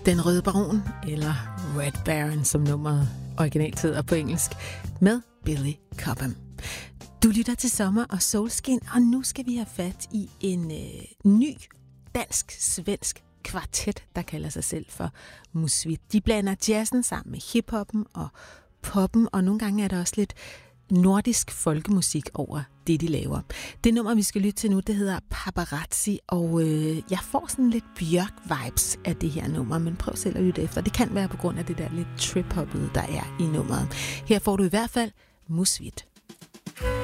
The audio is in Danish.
Den Røde Baron, eller Red Baron, som nummeret originalt hedder på engelsk, med Billy Cobham. Du lytter til Sommer og Solskin, og nu skal vi have fat i en ny dansk-svensk kvartet, der kalder sig selv for Musvit. De blander jazzen sammen med hiphoppen og poppen, og nogle gange er der også lidt nordisk folkemusik over det, de laver. Det nummer, vi skal lytte til nu, det hedder Paparazzi, og jeg får sådan lidt Bjørk-vibes af det her nummer, men prøv selv at lytte efter. Det kan være på grund af det der lidt trip-hoppede, der er i nummeret. Her får du i hvert fald Musvit.